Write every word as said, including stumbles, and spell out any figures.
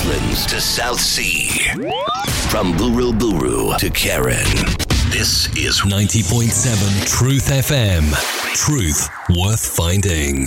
Westlands to South Sea. From Buru Buru to Karen. This is ninety point seven Truth F M. Truth worth finding.